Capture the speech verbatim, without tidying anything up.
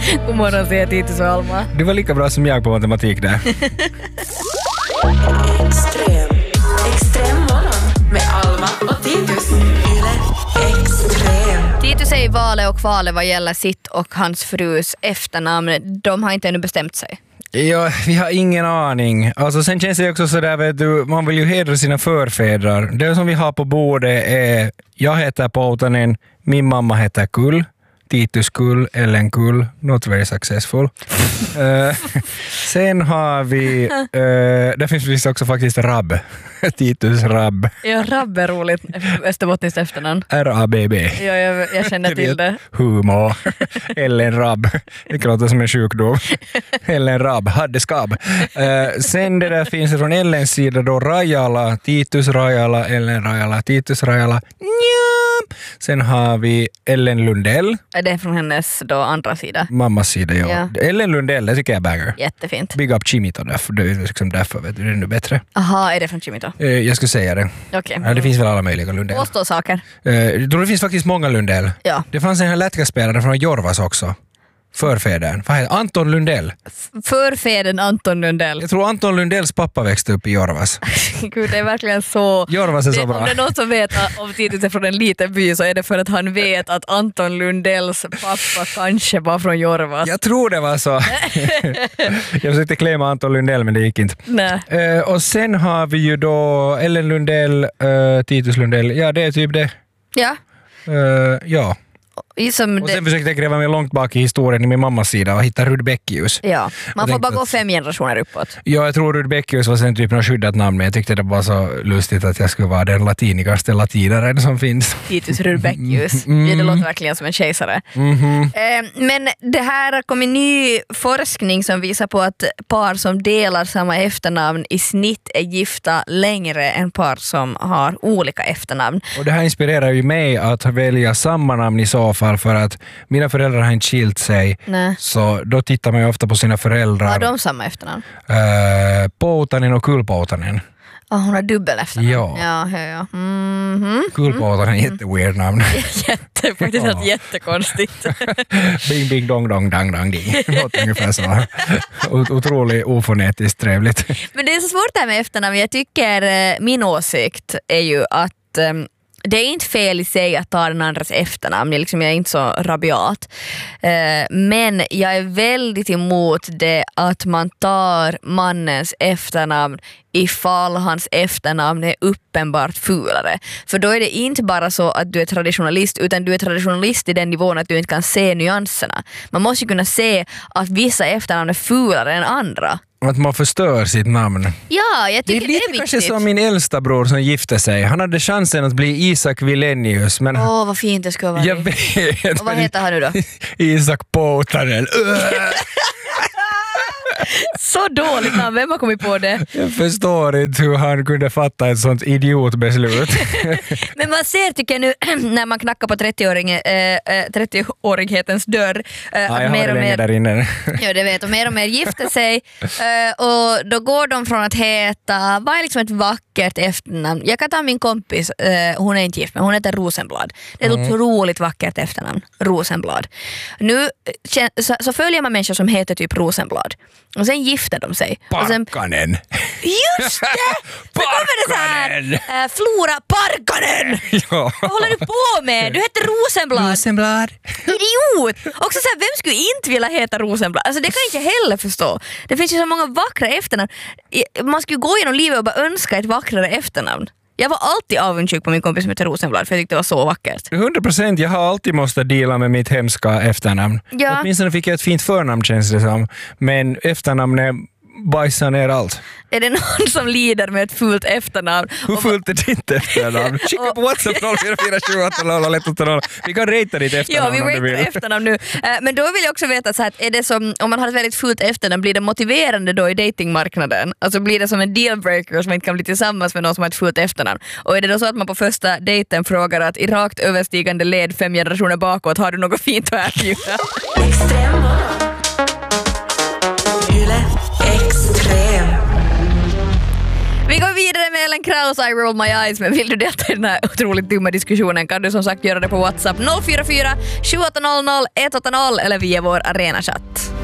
God morgon, säger Titus och Alma. Du var lika bra som jag på matematik där. Extrem. Extrem morgon med Alma och Titus. Extrem. Titus är i valet och kvalet vad gäller sitt och hans frus efternamn. De har inte ännu bestämt sig. Ja, vi har ingen aning. Alltså, sen känns det också så där, vet du, man vill ju hedra sina förfäder. Det som vi har på bordet är, jag heter Poutanen, min mamma heter Kull. Titus Kull, Ellen Kull, not very successful. uh, sen har vi, uh, där finns visst också faktiskt Rabb. Titus Rabb. Ja, Rabb är roligt, österbottniskt efternamn. R A B B. Ja, jag, jag känner till det. Humor. Ellen Rabb. Det låter som en sjukdom. Ellen Rabb, hade skabb. Uh, sen det där finns det från Ellens sida då Rajala, Titus Rajala, Ellen Rajala, Titus Rajala. Njam. Sen har vi Ellen Lundell. Det är från hennes då andra sida. Mammas sida, ja. Ja. Ellen Lundell, det tycker jag är banger. Jättefint. Big up Chimito därför, det är liksom därför, vet du, det är ännu bättre. Aha, är det från Chimito? Uh, jag skulle säga det. Okej. Okay. Ja, det finns väl alla möjliga Lundell. Påstå saker. Uh, jag tror det finns faktiskt många Lundell. Ja. Det fanns en här lätkaspelare från Jorvas också. Förfädern. Vad heter Anton Lundell? F- förfäden Anton Lundell. Jag tror Anton Lundells pappa växte upp i Jorvas. Gud, det är verkligen så... Jorvas är så det, bra. Om det är någon som vet att om Titus är från en liten by så är det för att han vet att Anton Lundells pappa kanske var från Jorvas. Jag tror det var så. Jag försökte klämma Anton Lundell men det gick inte. Nej. Uh, och sen har vi ju då Ellen Lundell, uh, Titus Lundell. Ja, det är typ det. Ja. Uh, ja. Som Och det, sen försökte jag gräva mig långt bak i historien i min mammas sida och hitta Rudbeckius. ja. Man Jag får bara tänkte gå att- fem generationer uppåt. Ja, jag tror Rudbeckius var sen typ något skyddat namn men jag tyckte det var så lustigt att jag skulle vara den latinigaste latinaren som finns. Titus Rudbeckius. Mm. Ja, det låter verkligen som en kejsare. Mhm. Eh, men det här har kommit ny forskning som visar på att par som delar samma efternamn i snitt är gifta längre än par som har olika efternamn. Och det här inspirerar ju mig att välja samma namn i så fall för att mina föräldrar har inte skilt sig. Nej. Så då tittar man ju ofta på sina föräldrar. Har de samma efternamn? Uh, Poutanen och Kullpoutanen. Ah, hon har dubbel efternamn. Ja. Ja, ja, ja. Mhm. Kullpoutanen är jätteweird namn. Jätte, faktiskt Ja. helt jättekonstigt. Bing, bing, dong, dong, dang, dang, ding. Låter ungefär så. Ot- Otroligt ofonetiskt trevligt. Men det är så svårt det här med efternamn. Jag tycker, eh, min åsikt är ju att eh, det är inte fel i sig att ta den andras efternamn. Jag, liksom, jag är inte så rabiat. Eh, men jag är väldigt emot det att man tar mannens efternamn ifall hans efternamn är uppenbart fulare. För då är det inte bara så att du är traditionalist utan du är traditionalist i den nivån att du inte kan se nyanserna. Man måste ju kunna se att vissa efternamn är fulare än andra. Att man förstör sitt namn. Ja, jag Det är tycker det är, lite viktigt. kanske som min äldsta bror som gifte sig. Han hade chansen att bli Isak Vilenius. Men Åh, oh, vad fint det skulle vara. jag vet. Och vad heter han nu då? Isak Poutanen. Så dåligt namn, vem har kommit på det? Jag förstår inte hur han kunde fatta ett sånt idiotbeslut. Men man ser, tycker jag nu, när man knackar på trettioåring, äh, trettioårighetens dörr. Äh, Ja, att jag har mer det och länge mer, där inne. ja, det vet, och mer och mer gifter sig. Äh, och då går de från att heta, vad är liksom ett vackert efternamn? Jag kan ta min kompis, äh, hon är inte gift, men hon heter Rosenblad. Det är ett Mm. otroligt vackert efternamn, Rosenblad. Nu kän- så, så följer man människor som heter typ Rosenblad. Och sen gifter de sig. Och sen, Parkkanen. just det! Så kommer det så här, Parkkanen. äh, Flora Parkkanen! Ja. Vad håller du på med? Du heter Rosenblad. Rosenblad. Idiot! Också så här, vem skulle inte vilja heta Rosenblad? Alltså det kan jag inte heller förstå. Det finns ju så många vackra efternamn. I- Man skulle gå genom livet och bara önska ett vackrare efternamn. Jag var alltid avundsjuk på min kompis som heter Rosenblad för jag tyckte det var så vackert. hundra procent, jag har alltid måste dela med mitt hemska efternamn. Ja. Åtminstone fick jag ett fint förnamn känns det som. Men efternamnet bajsar ner allt. Är det någon som lider med ett fult efternamn? Hur Och- fullt är ditt efternamn? Skicka på WhatsApp noll fyra fyra sju åtta noll noll ett åtta noll. Vi kan rejta ditt Ja, efternamn vi om du ratear vill. efternamn nu. Eh, Men då vill jag också veta så här, att är det som, om man har ett väldigt fult efternamn, blir det motiverande då i datingmarknaden? Alltså blir det som en dealbreaker som man inte kan bli tillsammans med någon som har ett fult efternamn? Och är det då så att man på första dejten frågar att i rakt överstigande led fem generationer bakåt, har du något fint att erbjuda? Extrem morgon. Yle Extrem. Vi går vidare det med Ellen Kraus, I roll my eyes, men vill du delta i den här otroligt dumma diskussionen kan du som sagt göra det på WhatsApp noll fyra fyra sju åtta noll noll ett åtta noll eller via vår Arena-chatt.